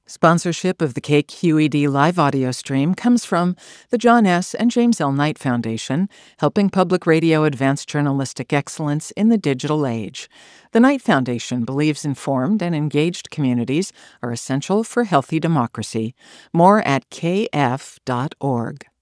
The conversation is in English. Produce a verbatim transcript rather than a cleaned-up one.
Sponsorship of the K Q E D live audio stream comes from the John S. and James L. Knight Foundation, helping public radio advance journalistic excellence in the digital age. The Knight Foundation believes informed and engaged communities are essential for healthy democracy. More at k f dot org.